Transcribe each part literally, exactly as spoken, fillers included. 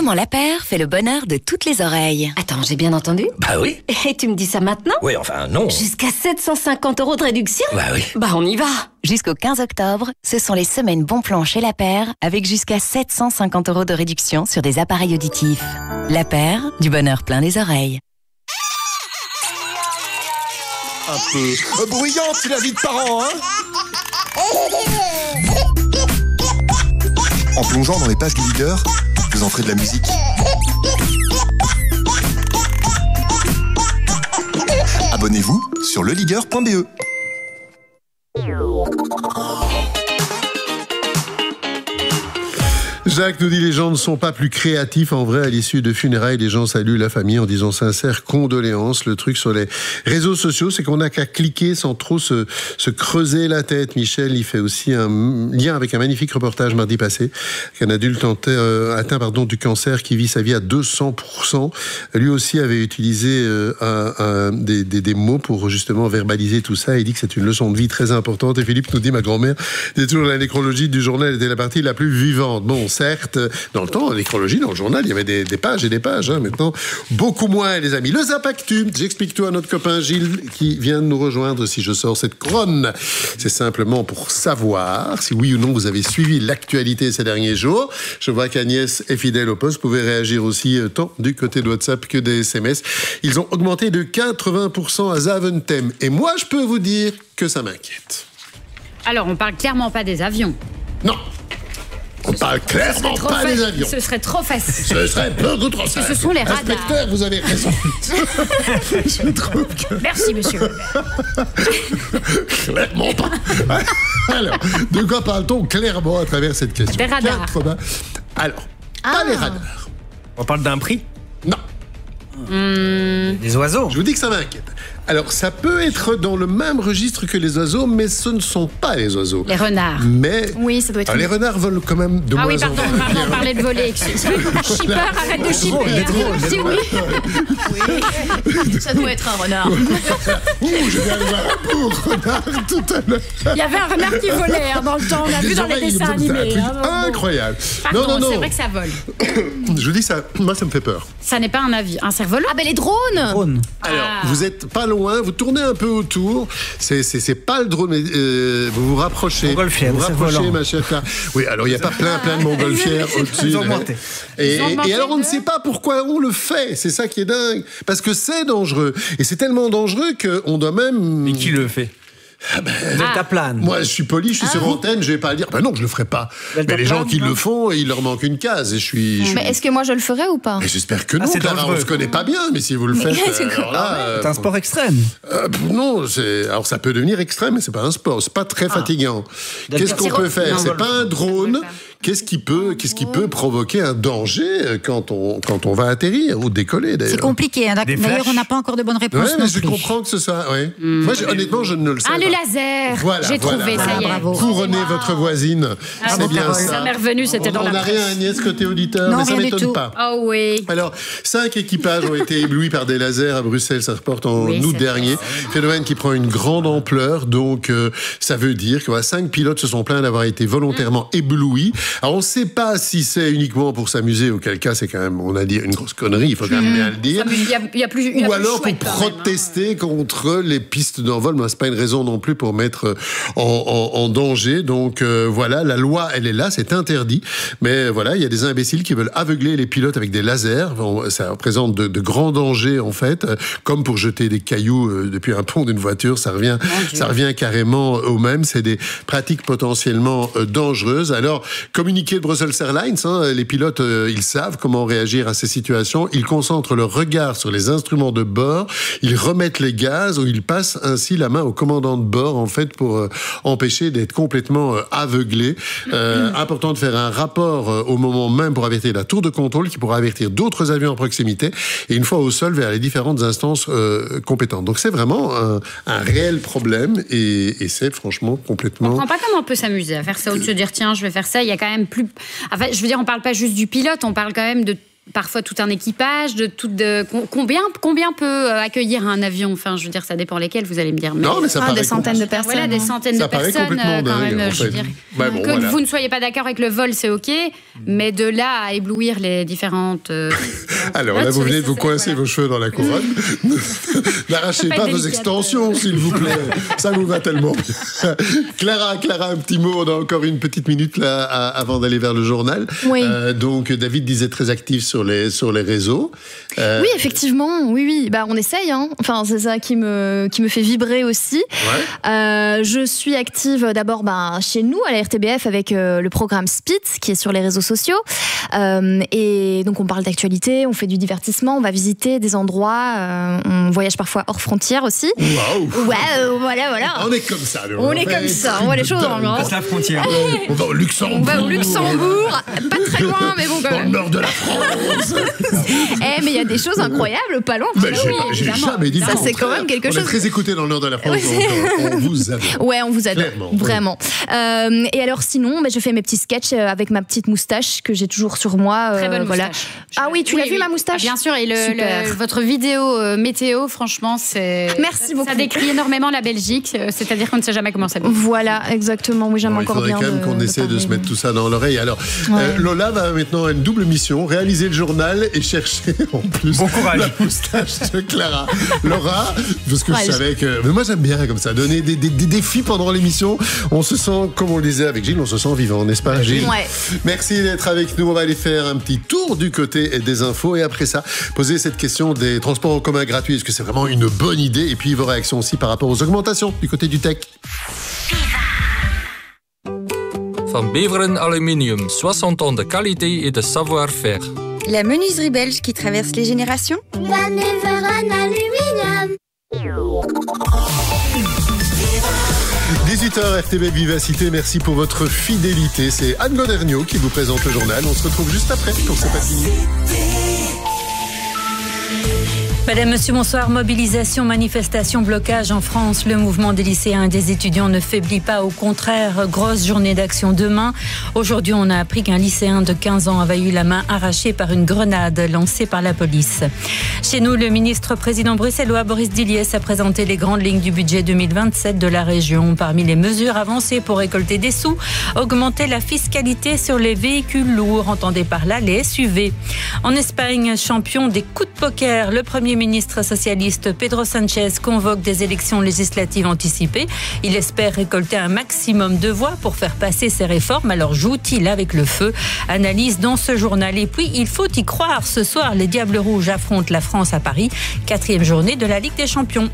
Comment La Paire fait le bonheur de toutes les oreilles. Attends, j'ai bien entendu? Bah oui. Et tu me dis ça maintenant? Oui, enfin, non. Jusqu'à sept cent cinquante euros de réduction? Bah oui. Bah on y va. Jusqu'au quinze octobre, ce sont les semaines bon plan chez La Paire avec jusqu'à sept cent cinquante euros de réduction sur des appareils auditifs. La Paire, du bonheur plein les oreilles. Un peu euh, bruyante, c'est la vie de parents, hein. En plongeant dans les pages du leader, vous entrez de la musique. Abonnez-vous sur le leader point b e. Jacques nous dit les gens ne sont pas plus créatifs. En vrai, à l'issue de funérailles, les gens saluent la famille en disant sincères condoléances. Le truc sur les réseaux sociaux, c'est qu'on n'a qu'à cliquer sans trop se, se creuser la tête. Michel, il fait aussi un lien avec un magnifique reportage mardi passé qu'un adulte euh, atteint pardon, du cancer qui vit sa vie à deux cents pour cent. Lui aussi avait utilisé euh, un, un, des, des, des mots pour justement verbaliser tout ça. Il dit que c'est une leçon de vie très importante. Et Philippe nous dit, ma grand-mère dit toujours la nécrologie du journal était la partie la plus vivante. Bon, certes, dans le temps, en nécrologie, dans le journal, il y avait des, des pages et des pages. Hein. Maintenant, beaucoup moins, les amis. Le Zapactu, j'explique tout à notre copain Gilles qui vient de nous rejoindre si je sors cette couronne. C'est simplement pour savoir si oui ou non vous avez suivi l'actualité ces derniers jours. Je vois qu'Agnès est fidèle au poste. Vous pouvez réagir aussi tant du côté de WhatsApp que des S M S. Ils ont augmenté de quatre-vingts pour cent à Zaventem. Et moi, je peux vous dire que ça m'inquiète. Alors, on parle clairement pas des avions. Non. On parle clairement pas des avions. Ce serait trop facile. Ce serait beaucoup trop simple. Ce sont les radars. Inspecteur, vous avez raison. Je trouve que... Merci, monsieur. Clairement pas. Alors, de quoi parle-t-on clairement à travers cette question? Des radars. quatre-vingts Alors, Ah. pas les radars. On parle d'un prix? Non. Mmh. Des oiseaux? Je vous dis que ça m'inquiète. Alors, ça peut être dans le même registre que les oiseaux, mais ce ne sont pas les oiseaux. Les renards. Mais Oui, ça doit être... ah, les renards volent quand même de Ah moins oui, en pardon, moins. pardon, on parlait de voler. Shipper, arrête de shipper. Il est drôle, il est Dis drôle. oui. Ça doit être un renard. Ouh, je viens de voir un beau renard tout à l'heure. Il y avait un renard qui volait hein, dans le temps, on l'a vu dans les oreilles, dessins c'est un animés. truc hein, donc, incroyable. Pardon, non, non, non. c'est vrai que ça vole. Je vous dis ça, moi ça me fait peur. Ça n'est pas un avion, un cerf-volant. Ah ben les drones. Drone. Alors, Ah. vous êtes pas loin, vous tournez un peu autour. C'est, c'est, c'est pas le drone, mais euh, vous vous rapprochez. Montgolfière, vous vous c'est rapprochez, volant. ma chère Clara. Oui, alors il n'y a pas plein, plein de montgolfières au-dessus. Ils ont augmenté. Et, Ils ont et- augmenté et alors, on ne de- sait pas pourquoi on le fait. C'est ça qui est dingue. Parce que c'est dangereux. Et c'est tellement dangereux qu'on doit même. Mais qui le fait? Delta plane. Moi, je suis poli, je suis sur antenne, je vais pas dire. Ben non, je le ferai pas. Delta Mais les gens plane, qui non. le font, il leur manque une case. Et je suis. je suis- Mais est-ce que moi je le ferais ou pas? Mais j'espère que non, Ah, c'est Clara, dangereux. on se connaît pas bien, mais si vous le faites, c'est euh, alors là, euh, C'est un sport extrême. euh, non, c'est alors ça peut devenir extrême, mais c'est pas un sport, c'est pas très fatigant. Qu'est-ce qu'on Tiro- peut faire? Non. C'est pas un drone. On peut faire. Qu'est-ce qui peut, qu'est-ce qui peut provoquer un danger euh, quand on quand on va atterrir ou décoller d'ailleurs? C'est compliqué. hein. Des D'ailleurs, flashs. on n'a pas encore de bonnes réponses. Ouais, mais non je plus. comprends que ce soit. Ouais. Moi, j'ai- honnêtement, je ne le sais Ah, pas. le laser. Voilà, J'ai voilà, trouvé, voilà. ça y est. Bravo. Couronnez votre voisine, Ah, c'est bon, bien ça. ça. Ça m'est revenu, c'était on, dans on la n'a presse. rien, Agnès, côté auditeur, Non, mais ça rien du m'étonne tout. pas. Oh oui. Alors, cinq équipages ont été éblouis par des lasers à Bruxelles, ça reporte en Oui, août c'est dernier. Phénomène qui prend une grande ampleur, donc euh, ça veut dire que voilà, cinq pilotes se sont plaints d'avoir été volontairement éblouis. Alors, on ne sait pas si c'est uniquement pour s'amuser, auquel cas c'est quand même, on a dit, une grosse connerie, il faut quand même bien le dire. Il y a, il y a plus, il y a Ou plus alors pour chouette, quand même, hein. protester contre les pistes d'envol, mais c'est pas une raison non plus pour mettre en, en, en danger. Donc euh, voilà, la loi, elle est là, c'est interdit. Mais voilà, il y a des imbéciles qui veulent aveugler les pilotes avec des lasers. Bon, ça représente de, de grands dangers en fait, euh, comme pour jeter des cailloux euh, depuis un pont d'une voiture, ça revient, ça revient carrément au même. C'est des pratiques potentiellement euh, dangereuses. Alors, communiqué de Brussels Airlines, hein, les pilotes, euh, ils savent comment réagir à ces situations. Ils concentrent leur regard sur les instruments de bord, ils remettent les gaz ou ils passent ainsi la main au commandant de bord en fait pour euh, empêcher d'être complètement euh, aveuglé. Euh, important de faire un rapport euh, au moment même pour avertir la tour de contrôle qui pourra avertir d'autres avions en proximité et une fois au sol vers les différentes instances euh, compétentes. Donc c'est vraiment un, un réel problème et, et c'est franchement Je complètement... comprends pas comment on peut s'amuser à faire ça ou de se dire tiens je vais faire ça. Il y a quand même plus. Enfin, je veux dire, on parle pas juste du pilote, on parle quand même de parfois tout un équipage, de tout de combien combien peut accueillir un avion. Enfin, je veux dire, ça dépend lesquels. Vous allez me dire. Mais non, mais ça ah, paraît des centaines de personnes. Voilà, des centaines ça de personnes complètement quand dingue, même. en Je fait. veux dire, Bah bon, que voilà. vous ne soyez pas d'accord avec le vol, c'est ok, mais de là à éblouir les différentes. Euh, Alors là, vous venez de vous coincer voilà. vos cheveux dans la couronne. N'arrachez pas pas vos délicat, extensions, s'il vous plaît. Ça vous va tellement bien. Clara, Clara, un petit mot. On a encore une petite minute là à- avant d'aller vers le journal. Oui. Euh, donc David disait très actif sur les sur les réseaux. Euh, Oui, effectivement, oui, oui. Bah, on essaye. Hein. Enfin, c'est ça qui me qui me fait vibrer aussi. Ouais. Euh, je suis active d'abord bah, chez nous à la R T B F avec euh, le programme Spitz qui est sur les réseaux sociaux. Euh, et donc on parle d'actualité, on fait du divertissement, on va visiter des endroits, euh, on voyage parfois hors frontières aussi. Waouh. Ouais, euh, voilà, voilà. On est comme ça. nous. On est fait comme des ça, trucs on voit les de choses en dingue. grand. Passe la frontière. On va au Luxembourg. On va au Luxembourg, pas très loin, mais bon quand Dans le même. nord de la France. Eh, mais il y a des choses incroyables, pas loin. Mais Ah j'ai oui, pas- j'ai évidemment. jamais dit le Ça, c'est contraire. quand même quelque on chose. est très écoutés dans le nord de la France. donc on, on vous adore. Ouais, on vous adore, Clairement, vraiment. Euh, et alors sinon, bah, je fais mes petits sketchs euh, avec ma petite moustache que j'ai toujours sur moi. euh, Très bonne voilà. moustache. Ah oui, tu l'as vu, ma moustache Ah, bien sûr, et le, Super. le- votre vidéo euh, météo, franchement, c'est. Merci ça, beaucoup. Ça décrit énormément la Belgique, euh, c'est-à-dire qu'on ne sait jamais comment ça. Voilà, exactement. Oui, j'aime Bon, il encore faudrait bien. quand même de- qu'on essaie de parler. se mettre tout ça dans l'oreille. Alors, Ouais. euh, Lola va maintenant à une double mission, réaliser le journal et chercher en plus Bon courage. la moustache de Clara. Laura, parce que Ouais, je je- savais que... Mais moi, j'aime bien comme ça, donner des, des- des défis pendant l'émission. On se sent, comme on le disait avec Gilles, on se sent vivant, n'est-ce pas, Gilles? Ouais. Merci d'être avec nous. On va aller faire un petit tour du côté des infos et après ça, poser cette question des transports en commun gratuits. Est-ce que c'est vraiment une bonne idée? Et puis vos réactions aussi par rapport aux augmentations du côté du tech. Van Beveren Aluminium, soixante ans de qualité et de savoir-faire. La menuiserie belge qui traverse les générations. Van Beveren Aluminium. dix-huit heures, R T B Vivacité, merci pour votre fidélité. C'est Anne Goderniot qui vous présente le journal. On se retrouve juste après pour C'est pas fini. Madame, Monsieur, bonsoir. Mobilisation, manifestation, blocage en France. Le mouvement des lycéens et des étudiants ne faiblit pas. Au contraire, grosse journée d'action demain. Aujourd'hui, on a appris qu'un lycéen de quinze ans avait eu la main arrachée par une grenade lancée par la police. Chez nous, le ministre président bruxellois Boris Diliès a présenté les grandes lignes du budget deux mille vingt-sept de la région. Parmi les mesures avancées pour récolter des sous, augmenter la fiscalité sur les véhicules lourds. Entendez par là les S U V. En Espagne, champion des coups de poker, le premier ministre socialiste Pedro Sánchez convoque des élections législatives anticipées. Il espère récolter un maximum de voix pour faire passer ses réformes. Alors joue-t-il avec le feu? Analyse dans ce journal. Et puis, il faut y croire. Ce soir, les Diables Rouges affrontent la France à Paris. Quatrième journée de la Ligue des Champions.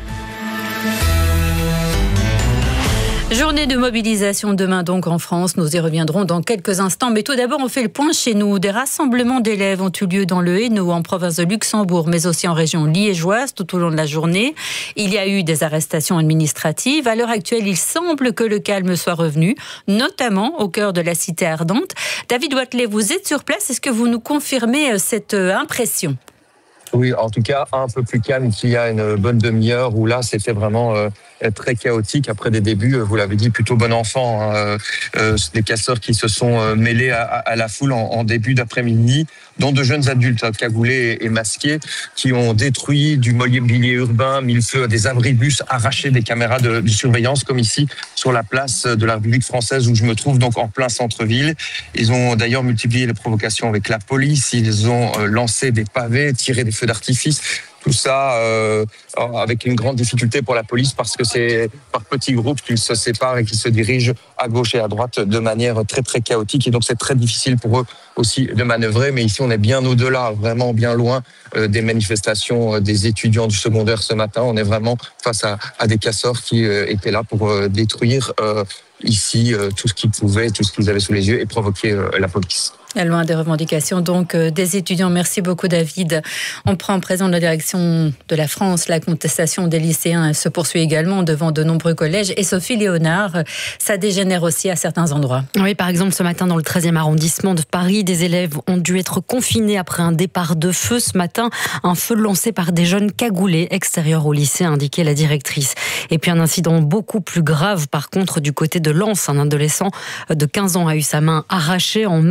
Journée de mobilisation demain donc en France. Nous y reviendrons dans quelques instants. Mais tout d'abord, on fait le point chez nous. Des rassemblements d'élèves ont eu lieu dans le Hainaut, en province de Luxembourg, mais aussi en région liégeoise tout au long de la journée. Il y a eu des arrestations administratives. À l'heure actuelle, il semble que le calme soit revenu, notamment au cœur de la cité ardente. David Watley, vous êtes sur place. Est-ce que vous nous confirmez cette impression ? Oui, en tout cas, un peu plus calme qu'il y a une bonne demi-heure où là, c'était vraiment euh, très chaotique. Après des débuts, vous l'avez dit, plutôt bon enfant. Hein, euh, des casseurs qui se sont euh, mêlés à, à la foule en, en début d'après-midi, dont de jeunes adultes hein, cagoulés et, et masqués qui ont détruit du mobilier urbain, mis le feu à des abribus, arraché des caméras de, de surveillance, comme ici sur la place de la République française où je me trouve, donc en plein centre-ville. Ils ont d'ailleurs multiplié les provocations avec la police. Ils ont euh, lancé des pavés, tiré des feux d'artifice. Tout ça euh, avec une grande difficulté pour la police parce que c'est par petits groupes qu'ils se séparent et qu'ils se dirigent à gauche et à droite de manière très très chaotique. Et donc c'est très difficile pour eux aussi de manœuvrer. Mais ici on est bien au-delà, vraiment bien loin euh, des manifestations euh, des étudiants du secondaire ce matin. On est vraiment face à, à des casseurs qui euh, étaient là pour euh, détruire euh, ici euh, tout ce qu'ils pouvaient, tout ce qu'ils avaient sous les yeux et provoquer euh, la police. Loin des revendications donc euh, des étudiants. Merci beaucoup David. On prend en présent la direction de la France. La contestation des lycéens se poursuit également devant de nombreux collèges. Et Sophie Léonard, ça dégénère aussi à certains endroits. Oui, par exemple ce matin dans le treizième arrondissement de Paris, des élèves ont dû être confinés après un départ de feu ce matin. Un feu lancé par des jeunes cagoulés extérieurs au lycée, a indiqué la directrice. Et puis un incident beaucoup plus grave par contre du côté de Lens. Un adolescent de quinze ans a eu sa main arrachée en marge par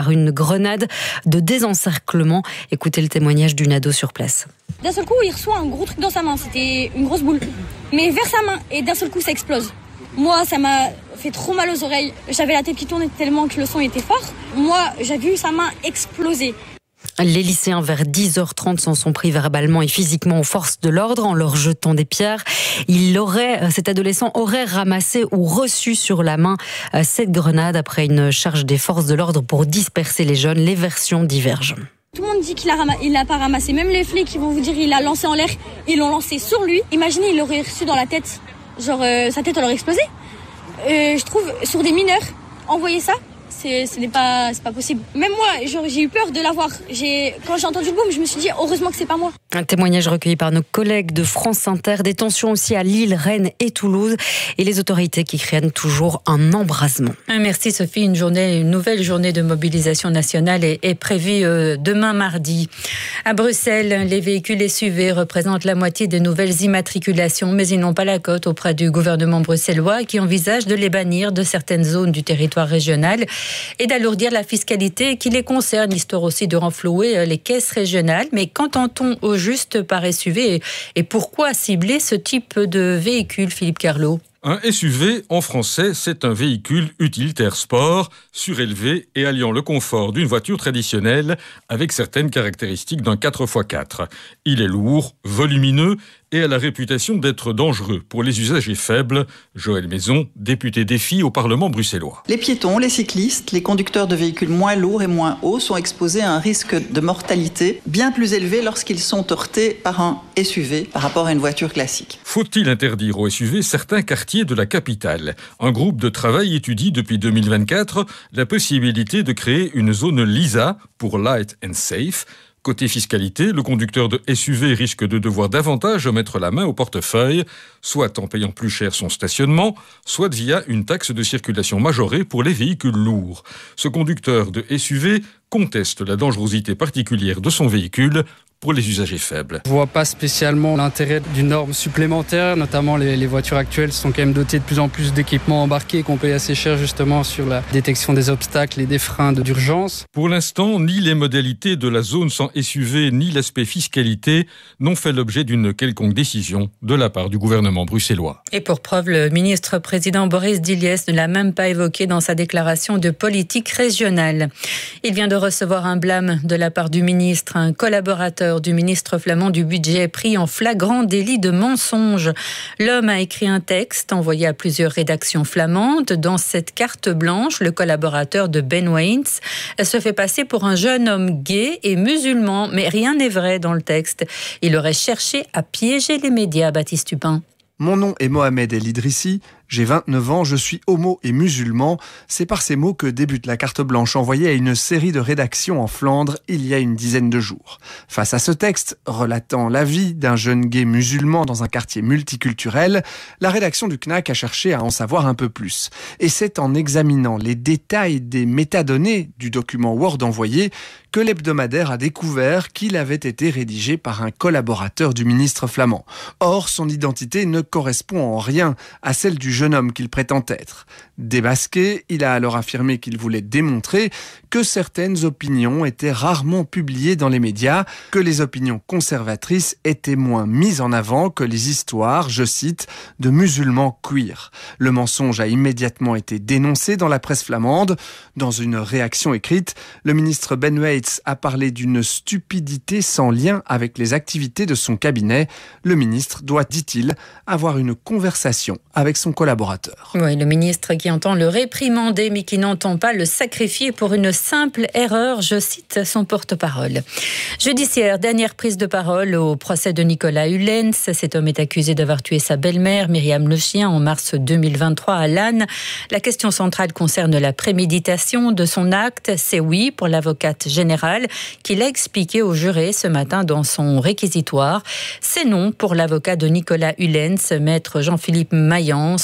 par une grenade de désencerclement. Écoutez le témoignage d'une ado sur place. D'un seul coup, il reçoit un gros truc dans sa main. C'était une grosse boule. Mais vers sa main. Et d'un seul coup, ça explose. Moi, ça m'a fait trop mal aux oreilles. J'avais la tête qui tournait tellement que le son était fort. Moi, j'ai vu sa main exploser. Les lycéens, vers dix heures trente, s'en sont pris verbalement et physiquement aux forces de l'ordre en leur jetant des pierres. Il aurait, cet adolescent aurait ramassé ou reçu sur la main cette grenade après une charge des forces de l'ordre pour disperser les jeunes. Les versions divergent. Tout le monde dit qu'il a ram- il l'a pas ramassé. Même les flics, ils vont vous dire qu'il l'a lancé en l'air. Ils l'ont lancé sur lui. Imaginez, il l'aurait reçu dans la tête. Genre, euh, sa tête, elle aurait explosé. Euh, je trouve, sur des mineurs, envoyer ça, c'est, ce n'est pas, c'est pas possible. Même moi, genre, j'ai eu peur de l'avoir. J'ai, quand j'ai entendu le boom, je me suis dit, heureusement que c'est pas moi. Un témoignage recueilli par nos collègues de France Inter. Des tensions aussi à Lille, Rennes et Toulouse. Et les autorités qui craignent toujours un embrasement. Merci Sophie. Une journée, une nouvelle journée de mobilisation nationale est, est prévue euh, demain mardi. À Bruxelles, les véhicules S U V représentent la moitié des nouvelles immatriculations, mais ils n'ont pas la cote auprès du gouvernement bruxellois qui envisage de les bannir de certaines zones du territoire régional et d'alourdir la fiscalité qui les concerne, histoire aussi de renflouer les caisses régionales. Mais qu'entend-on au juste par S U V et pourquoi cibler ce type de véhicule, Philippe Carlot ? Un S U V, en français, c'est un véhicule utilitaire sport, surélevé et alliant le confort d'une voiture traditionnelle avec certaines caractéristiques d'un quatre par quatre. Il est lourd, volumineux et a la réputation d'être dangereux pour les usagers faibles. Joël Maison, député Défi au Parlement bruxellois. Les piétons, les cyclistes, les conducteurs de véhicules moins lourds et moins hauts sont exposés à un risque de mortalité bien plus élevé lorsqu'ils sont heurtés par un S U V par rapport à une voiture classique. Faut-il interdire aux S U V certains quartiers de la capitale ? Un groupe de travail étudie depuis deux mille vingt-quatre la possibilité de créer une zone LISA pour Light and Safe. Côté fiscalité, le conducteur de S U V risque de devoir davantage mettre la main au portefeuille, soit en payant plus cher son stationnement, soit via une taxe de circulation majorée pour les véhicules lourds. Ce conducteur de S U V conteste la dangerosité particulière de son véhicule pour les usagers faibles. Je ne vois pas spécialement l'intérêt d'une norme supplémentaire, notamment les, les voitures actuelles sont quand même dotées de plus en plus d'équipements embarqués qu'on paye assez cher justement sur la détection des obstacles et des freins d'urgence. Pour l'instant, ni les modalités de la zone sans S U V ni l'aspect fiscalité n'ont fait l'objet d'une quelconque décision de la part du gouvernement bruxellois. Et pour preuve, le ministre-président Boris Diliès ne l'a même pas évoqué dans sa déclaration de politique régionale. Il vient de recevoir un blâme de la part du ministre, un collaborateur du ministre flamand du budget pris en flagrant délit de mensonge. L'homme a écrit un texte envoyé à plusieurs rédactions flamandes. Dans cette carte blanche, le collaborateur de Ben Wains se fait passer pour un jeune homme gay et musulman, mais rien n'est vrai dans le texte. Il aurait cherché à piéger les médias, Baptiste Tupin. Mon nom est Mohamed El Idrissi, j'ai vingt-neuf ans, je suis homo et musulman. C'est par ces mots que débute la carte blanche envoyée à une série de rédactions en Flandre il y a une dizaine de jours. Face à ce texte, relatant la vie d'un jeune gay musulman dans un quartier multiculturel, la rédaction du C N A C a cherché à en savoir un peu plus. Et c'est en examinant les détails des métadonnées du document Word envoyé que l'hebdomadaire a découvert qu'il avait été rédigé par un collaborateur du ministre flamand. Or, son identité ne correspond en rien à celle du jeune homme qu'il prétend être. Débasqué, il a alors affirmé qu'il voulait démontrer que certaines opinions étaient rarement publiées dans les médias, que les opinions conservatrices étaient moins mises en avant que les histoires, je cite, de musulmans queer. Le mensonge a immédiatement été dénoncé dans la presse flamande. Dans une réaction écrite, le ministre Ben Waits a parlé d'une stupidité sans lien avec les activités de son cabinet. Le ministre doit, dit-il, avoir une conversation avec son collaborateur. Oui, le ministre qui entend le réprimander mais qui n'entend pas le sacrifier pour une simple erreur, je cite son porte-parole. Judiciaire, dernière prise de parole au procès de Nicolas Hulens. Cet homme est accusé d'avoir tué sa belle-mère, Myriam Le Chien, en mars deux mille vingt-trois à Lannes. La question centrale concerne la préméditation de son acte. C'est oui pour l'avocate générale qui l'a expliqué au juré ce matin dans son réquisitoire. C'est non pour l'avocat de Nicolas Hulens, maître Jean-Philippe Mayence.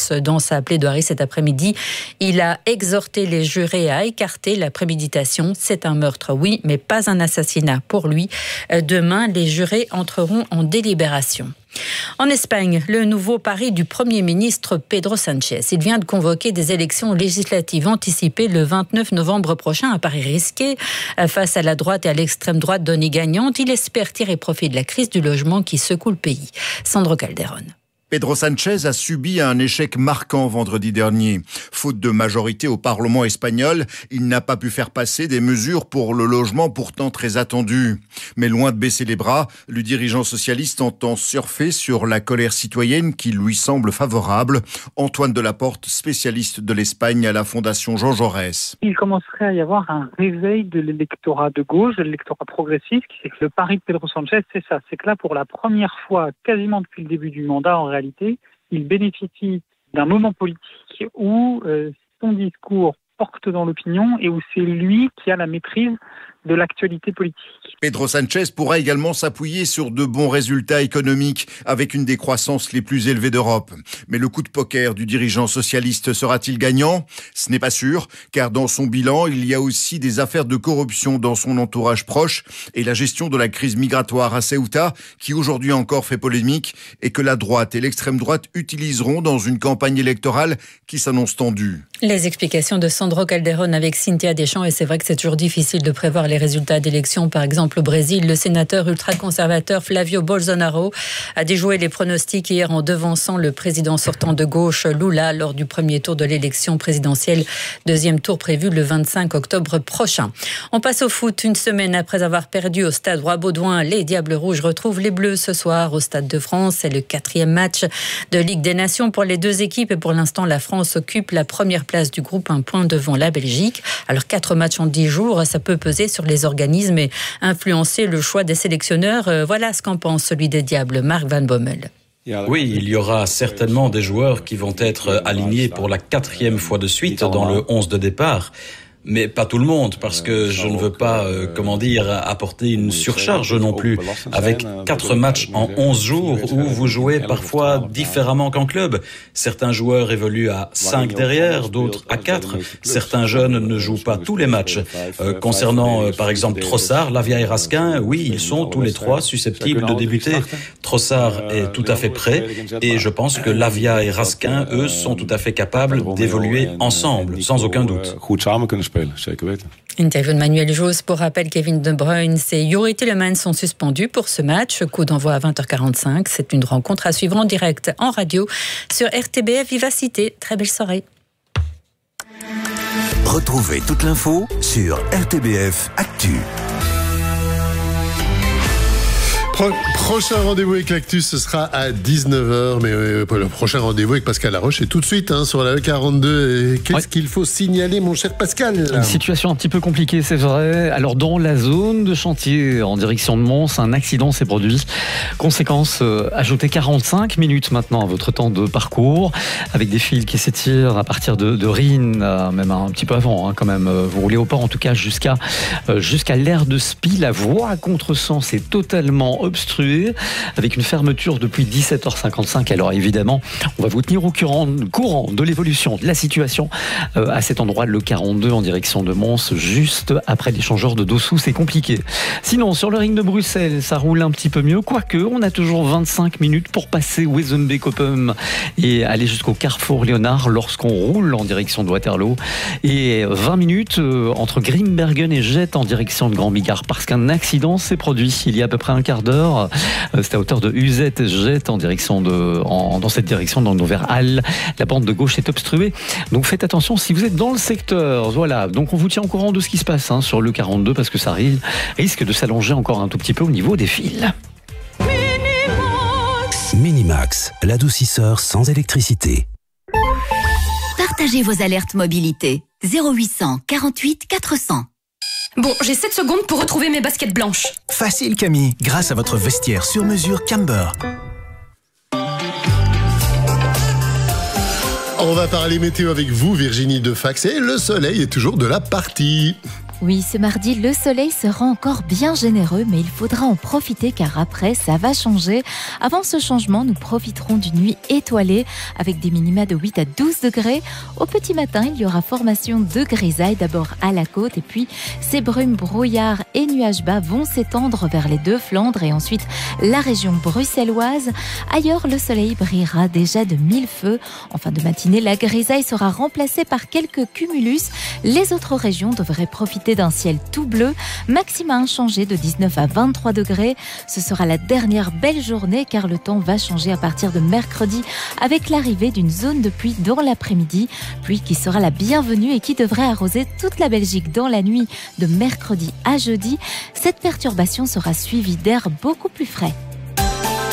Bourse. Dans sa plaidoirie cet après-midi, il a exhorté les jurés à écarter la préméditation. C'est un meurtre, oui, mais pas un assassinat pour lui. Demain, les jurés entreront en délibération. En Espagne, le nouveau pari du Premier ministre Pedro Sánchez. Il vient de convoquer des élections législatives anticipées le vingt-neuf novembre prochain. Un pari risqué face à la droite et à l'extrême droite donnée gagnante. Il espère tirer profit de la crise du logement qui secoue le pays. Sandro Calderón. Pedro Sánchez a subi un échec marquant vendredi dernier. Faute de majorité au Parlement espagnol, il n'a pas pu faire passer des mesures pour le logement pourtant très attendues. Mais loin de baisser les bras, le dirigeant socialiste entend surfer sur la colère citoyenne qui lui semble favorable. Antoine Delaporte, spécialiste de l'Espagne à la Fondation Jean Jaurès. Il commencerait à y avoir un réveil de l'électorat de gauche, de l'électorat progressiste. C'est que le pari de Pedro Sánchez, c'est ça. C'est que là, pour la première fois, quasiment depuis le début du mandat, en réalité, il bénéficie d'un moment politique où euh, son discours porte dans l'opinion et où c'est lui qui a la maîtrise de l'actualité politique. Pedro Sánchez pourra également s'appuyer sur de bons résultats économiques avec une des croissances les plus élevées d'Europe. Mais le coup de poker du dirigeant socialiste sera-t-il gagnant ? Ce n'est pas sûr, car dans son bilan, il y a aussi des affaires de corruption dans son entourage proche et la gestion de la crise migratoire à Ceuta, qui aujourd'hui encore fait polémique et que la droite et l'extrême droite utiliseront dans une campagne électorale qui s'annonce tendue. Les explications de Sandro Calderón avec Cynthia Deschamps, et c'est vrai que c'est toujours difficile de prévoir les résultats d'élections. Par exemple, au Brésil, le sénateur ultra-conservateur Flavio Bolsonaro a déjoué les pronostics hier en devançant le président sortant de gauche Lula lors du premier tour de l'élection présidentielle. Deuxième tour prévu le vingt-cinq octobre prochain. On passe au foot. Une semaine après avoir perdu au stade Roi-Baudouin, les Diables Rouges retrouvent les Bleus ce soir au Stade de France. C'est le quatrième match de Ligue des Nations pour les deux équipes et pour l'instant, la France occupe la première place du groupe, un point devant la Belgique. Alors, quatre matchs en dix jours, ça peut peser sur les organismes et influencer le choix des sélectionneurs. Voilà ce qu'en pense celui des Diables, Marc Van Bommel. Oui, il y aura certainement des joueurs qui vont être alignés pour la quatrième fois de suite dans le onze de départ. Mais pas tout le monde, parce que je ne veux pas, euh, comment dire, apporter une surcharge non plus. Avec quatre matchs en onze jours, où vous jouez parfois différemment qu'en club. Certains joueurs évoluent à cinq derrière, d'autres à quatre. Certains jeunes ne jouent pas tous les matchs. Euh, concernant, euh, par exemple, Trossard, Lavia et Raskin, oui, ils sont tous les trois susceptibles de débuter. Trossard est tout à fait prêt, et je pense que Lavia et Raskin, eux, sont tout à fait capables d'évoluer ensemble, sans aucun doute. Interview de Manuel Jos. Pour rappel, Kevin De Bruyne et Youri Tielemans sont suspendus pour ce match. Coup d'envoi à vingt heures quarante-cinq. C'est une rencontre à suivre en direct en radio sur R T B F Vivacité. Très belle soirée. Retrouvez toute l'info sur R T B F Actu. Pro- prochain rendez-vous avec l'Actus, ce sera à dix-neuf heures, mais euh, le prochain rendez-vous avec Pascal Laroche est tout de suite hein, sur la E quarante-deux. Et qu'est-ce ouais. qu'il faut signaler, mon cher Pascal ? Une situation un petit peu compliquée, c'est vrai. Alors, dans la zone de chantier en direction de Mons, un accident s'est produit. Conséquence, euh, ajoutez quarante-cinq minutes maintenant à votre temps de parcours, avec des fils qui s'étirent à partir de, de Rhine, euh, même un petit peu avant, hein, quand même. Vous roulez au port, en tout cas, jusqu'à, euh, jusqu'à l'aire de Spie. La voie à contresens est totalement obstruée, avec une fermeture depuis dix-sept heures cinquante-cinq. Alors évidemment, on va vous tenir au courant, courant de l'évolution de la situation euh, à cet endroit, le quarante-deux en direction de Mons, juste après l'échangeur de Dossou. C'est compliqué. Sinon, sur le ring de Bruxelles, ça roule un petit peu mieux, quoique on a toujours vingt-cinq minutes pour passer Wezenbeek-Oppum et aller jusqu'au carrefour Léonard lorsqu'on roule en direction de Waterloo, et vingt minutes euh, entre Grimbergen et Jette en direction de Grand Bigard, parce qu'un accident s'est produit il y a à peu près un quart d'heure. C'est à hauteur de Uzette, Jette en direction de, en, dans cette direction, dans vers Halle. La bande de gauche est obstruée. Donc faites attention si vous êtes dans le secteur. Voilà. Donc on vous tient au courant de ce qui se passe hein, sur le quarante-deux, parce que ça risque de s'allonger encore un tout petit peu au niveau des fils. Minimax, Minimax, l'adoucisseur sans électricité. Partagez vos alertes mobilité. zéro huit cent quarante-huit quatre cents. Bon, j'ai sept secondes pour retrouver mes baskets blanches. Facile Camille, grâce à votre vestiaire sur mesure Camber. On va parler météo avec vous, Virginie Defax, et le soleil est toujours de la partie. Oui, ce mardi, le soleil sera encore bien généreux, mais il faudra en profiter car après, ça va changer. Avant ce changement, nous profiterons d'une nuit étoilée avec des minima de huit à douze degrés. Au petit matin, il y aura formation de grisaille, d'abord à la côte, et puis ces brumes, brouillards et nuages bas vont s'étendre vers les deux Flandres et ensuite la région bruxelloise. Ailleurs, le soleil brillera déjà de mille feux. En fin de matinée, la grisaille sera remplacée par quelques cumulus. Les autres régions devraient profiter d'un ciel tout bleu, maximum inchangé de dix-neuf à vingt-trois degrés. Ce sera la dernière belle journée car le temps va changer à partir de mercredi avec l'arrivée d'une zone de pluie dans l'après-midi, pluie qui sera la bienvenue et qui devrait arroser toute la Belgique dans la nuit de mercredi à jeudi. Cette perturbation sera suivie d'air beaucoup plus frais.